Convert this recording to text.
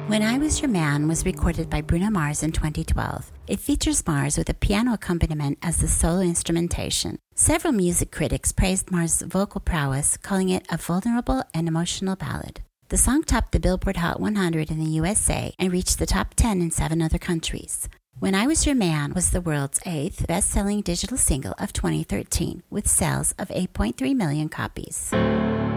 When I Was Your Man was recorded by Bruno Mars in 2012. It features Mars with a piano accompaniment as the solo instrumentation. Several music critics praised Mars' vocal prowess, calling it a vulnerable and emotional ballad. The song topped the Billboard Hot 100 in the USA and reached the top 10 in 7 other countries. When I Was Your Man was the world's 8th best-selling digital single of 2013, with sales of 8.3 million copies.